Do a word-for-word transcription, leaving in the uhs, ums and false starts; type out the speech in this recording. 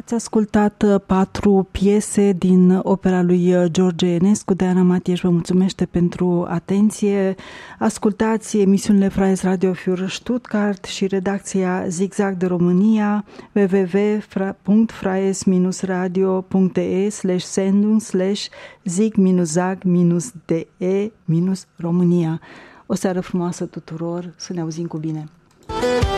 Ați ascultat patru piese din opera lui George Enescu. Diana Matieș vă mulțumește pentru atenție. Ascultați emisiunile Freies Radio für Stuttgart și redacția Zigzag de România w w w punct freies radio punct d e slash sendung slash zig zag de România. O seară frumoasă tuturor, să ne auzim cu bine!